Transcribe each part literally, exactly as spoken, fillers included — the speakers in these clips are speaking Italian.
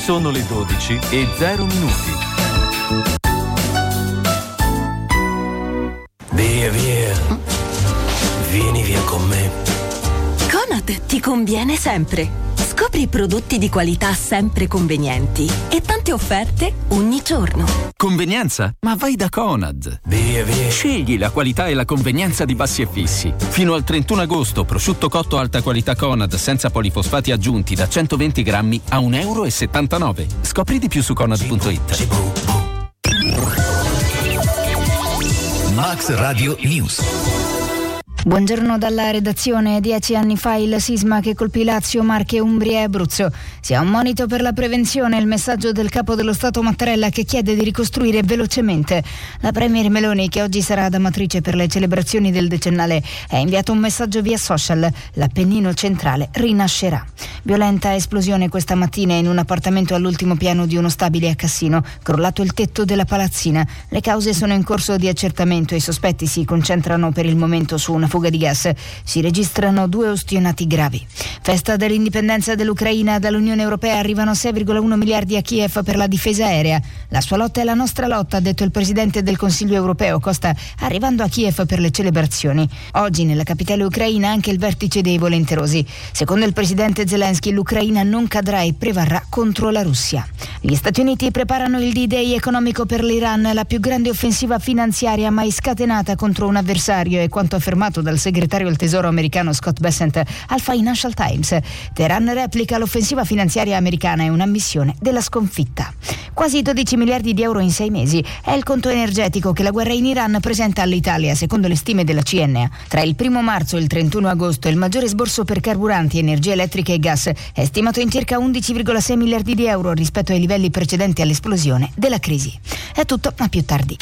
Sono le dodici e zero minuti. Via, via. Vieni via con me. Conad ti conviene sempre. Scopri prodotti di qualità sempre convenienti e tante offerte ogni giorno. Convenienza? Ma vai da Conad. Via, via. Scegli la qualità e la convenienza di Bassi e Fissi. Fino al trentuno agosto, prosciutto cotto alta qualità Conad senza polifosfati aggiunti da centoventi grammi a un euro e settantanove. Scopri di più su conad punto it. Max Radio News. Buongiorno dalla redazione. Dieci anni fa il sisma che colpì Lazio, Marche, Umbria e Abruzzo. Sia un monito per la prevenzione il messaggio del capo dello Stato Mattarella, che chiede di ricostruire velocemente. La premier Meloni, che oggi sarà ad Amatrice per le celebrazioni del decennale, ha inviato un messaggio via social: l'Appennino centrale rinascerà. Violenta esplosione questa mattina in un appartamento all'ultimo piano di uno stabile a Cassino, crollato il tetto della palazzina. Le cause sono in corso di accertamento e i sospetti si concentrano per il momento su una fuga di gas. Si registrano due ustionati gravi. Festa dell'indipendenza dell'Ucraina. Dall'Unione Europea arrivano sei virgola uno miliardi a Kiev per la difesa aerea. La sua lotta è la nostra lotta, ha detto il presidente del Consiglio europeo Costa, arrivando a Kiev per le celebrazioni. Oggi nella capitale ucraina anche il vertice dei volenterosi. Secondo il presidente Zelensky, l'Ucraina non cadrà e prevarrà contro la Russia. Gli Stati Uniti preparano il D-Day economico per l'Iran, la più grande offensiva finanziaria mai scatenata contro un avversario, è quanto affermato dal segretario al tesoro americano Scott Bessent al Financial Times. Teheran replica: l'offensiva finanziaria americana è un'ammissione della sconfitta. Quasi dodici miliardi di euro in sei mesi è il conto energetico che la guerra in Iran presenta all'Italia, secondo le stime della C N A. Tra il primo marzo e il trentuno agosto il maggiore esborso per carburanti, energia elettrica e gas è stimato in circa undici virgola sei miliardi di euro rispetto ai livelli precedenti all'esplosione della crisi. È tutto, a più tardi.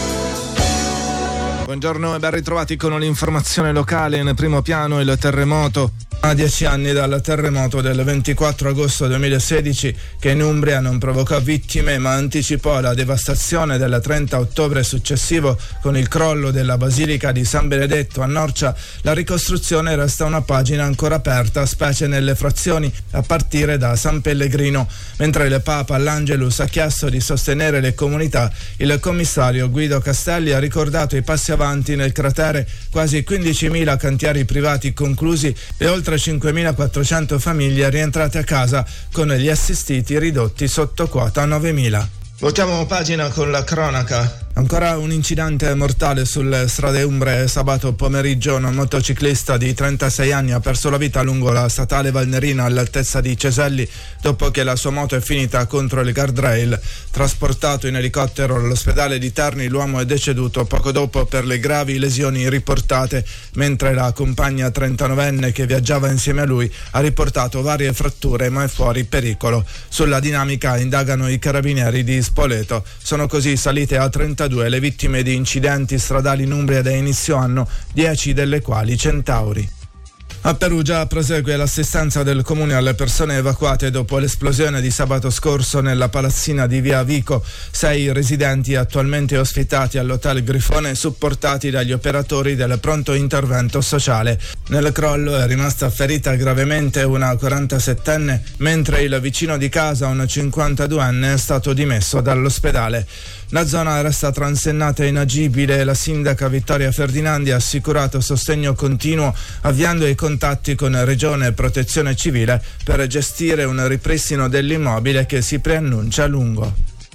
Buongiorno e ben ritrovati con l'informazione locale. In primo piano il terremoto. A dieci anni dal terremoto del ventiquattro agosto duemilasedici, che in Umbria non provocò vittime ma anticipò la devastazione del trenta ottobre successivo con il crollo della Basilica di San Benedetto a Norcia, la ricostruzione resta una pagina ancora aperta, specie nelle frazioni a partire da San Pellegrino. Mentre il Papa all'Angelus ha chiesto di sostenere le comunità, il commissario Guido Castelli ha ricordato i passi avanti nel cratere: quasi quindicimila cantieri privati conclusi e oltre cinquemilaquattrocento famiglie rientrate a casa, con gli assistiti ridotti sotto quota novemila. Voltiamo pagina con la cronaca. Ancora un incidente mortale sulle strade umbre. Sabato pomeriggio un motociclista di trentasei anni ha perso la vita lungo la statale Valnerina all'altezza di Ceselli dopo che la sua moto è finita contro il guardrail. Trasportato in elicottero all'ospedale di Terni, l'uomo è deceduto poco dopo per le gravi lesioni riportate, mentre la compagna trentanovenne che viaggiava insieme a lui ha riportato varie fratture ma è fuori pericolo. Sulla dinamica indagano i carabinieri di Spoleto. Sono così salite a trentadue le vittime di incidenti stradali in Umbria da inizio anno, dieci delle quali centauri. A Perugia prosegue l'assistenza del comune alle persone evacuate dopo l'esplosione di sabato scorso nella palazzina di via Vico. Sei residenti attualmente ospitati all'hotel Grifone, supportati dagli operatori del pronto intervento sociale. Nel crollo è rimasta ferita gravemente una quarantasettenne, mentre il vicino di casa, un cinquantaduenne, è stato dimesso dall'ospedale. La zona resta transennata e inagibile. La sindaca Vittoria Ferdinandi ha assicurato sostegno continuo, avviando i contatti con Regione e Protezione Civile per gestire un ripristino dell'immobile che si preannuncia a lungo.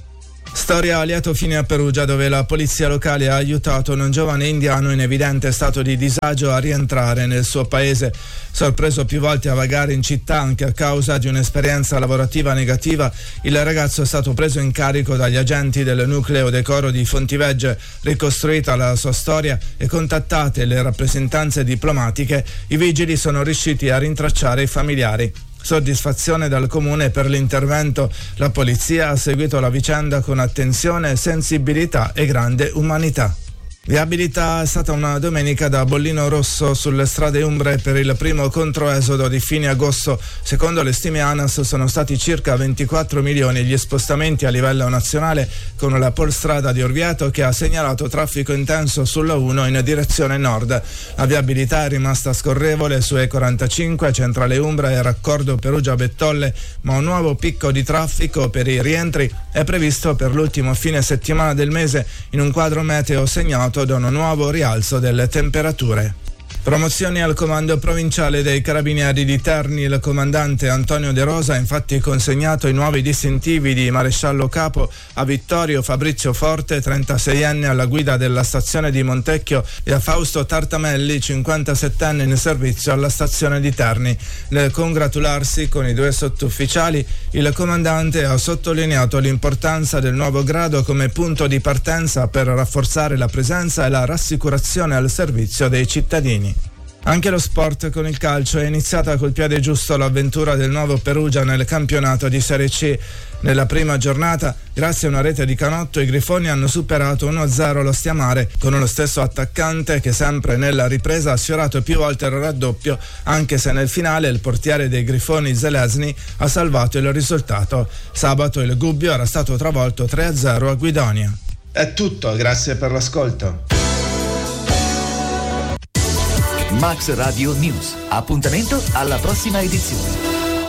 Storia a lieto fine a Perugia, dove la polizia locale ha aiutato un giovane indiano in evidente stato di disagio a rientrare nel suo paese. Sorpreso più volte a vagare in città anche a causa di un'esperienza lavorativa negativa, il ragazzo è stato preso in carico dagli agenti del nucleo decoro di Fontivegge. Ricostruita la sua storia e contattate le rappresentanze diplomatiche, i vigili sono riusciti a rintracciare i familiari. Soddisfazione dal comune per l'intervento. La polizia ha seguito la vicenda con attenzione, sensibilità e grande umanità. Viabilità è stata una domenica da bollino rosso sulle strade umbre per il primo controesodo di fine agosto. Secondo le stime ANAS sono stati circa ventiquattro milioni gli spostamenti a livello nazionale, con la polstrada di Orvieto che ha segnalato traffico intenso sulla uno in direzione nord. La viabilità è rimasta scorrevole su E quarantacinque, Centrale Umbra e raccordo Perugia-Bettolle, ma un nuovo picco di traffico per i rientri è previsto per l'ultimo fine settimana del mese, in un quadro meteo segnato da un nuovo rialzo delle temperature. Promozioni al comando provinciale dei Carabinieri di Terni. Il comandante Antonio De Rosa ha infatti consegnato i nuovi distintivi di maresciallo capo a Vittorio Fabrizio Forte, trentaseienne alla guida della stazione di Montecchio, e a Fausto Tartamelli, cinquantasettenne in servizio alla stazione di Terni. Nel congratularsi con i due sottufficiali, il comandante ha sottolineato l'importanza del nuovo grado come punto di partenza per rafforzare la presenza e la rassicurazione al servizio dei cittadini. Anche lo sport con il calcio è iniziata col piede giusto l'avventura del nuovo Perugia nel campionato di Serie C. Nella prima giornata, grazie a una rete di Canotto, i Grifoni hanno superato uno a zero lo Stiamare, con lo stesso attaccante che sempre nella ripresa ha sfiorato più volte il raddoppio, anche se nel finale il portiere dei Grifoni Zelesny ha salvato il risultato. Sabato il Gubbio era stato travolto tre a zero a Guidonia. È tutto, grazie per l'ascolto. Max Radio News. Appuntamento alla prossima edizione.